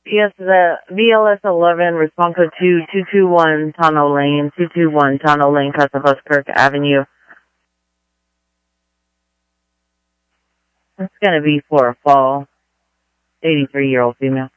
Yes, the VLS 11, response code 2221 Tonneau Lane, 221 Tonneau Lane, Custom Kirk Avenue. It's going to be for a fall, 83-year-old female.